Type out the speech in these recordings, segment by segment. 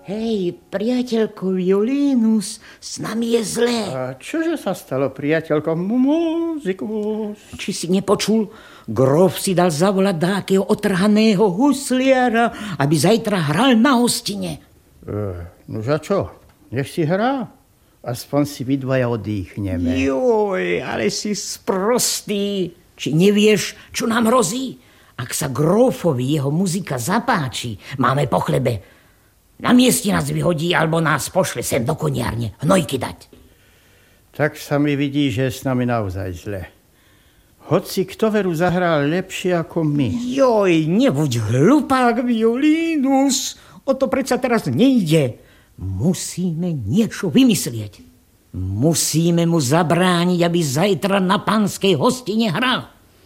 Hej, priateľko Violinus, s nami je zlé. A čože sa stalo, priateľko Muzikus? Či si nepočul? Grof si dal zavolať dákeho otrhaného husliara, aby zajtra hral na hostine. Nož a čo? Nech si hrá. Aspoň si vy dvaja odýchneme. Joj, ale si sprostý. Či nevieš, čo nám hrozí? Ak sa Grofovi jeho muzika zapáči, máme po chlebe. Na mieste nás vyhodí, alebo nás pošle sem do koniarne hnojky dať. Tak sa mi vidí, že je s nami naozaj zle. Hoci kto veru zahral lepšie ako my. Joj, nebuď hlupák, Violinus. O to predsa teraz nejde. Musíme niečo vymyslieť. Musíme mu zabrániť, aby zajtra na panskej hostine hral.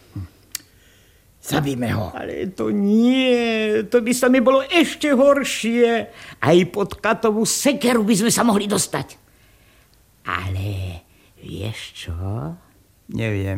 Zabíme ho. Ale to nie, to by sa mi bolo ešte horšie. Aj pod katovú sekeru by sme sa mohli dostať. Ale vieš čo? Neviem.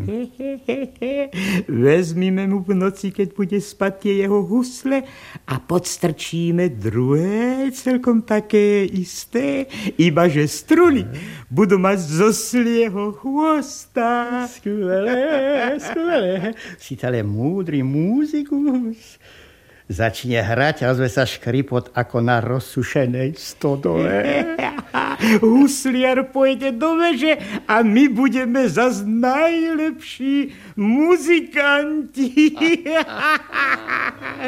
Vezmime mu v noci, keď bude spať tie jeho husle a podstrčíme druhé, celkom také isté, iba že struny budú mať zo slieho chvosta. Skvelé, skvelé. Si ale múdry muzikus. Začne hrať a ozve sa škripot ako na rozsušenej stodole. Husliar pôjde do veže a my budeme zas najlepší muzikanti.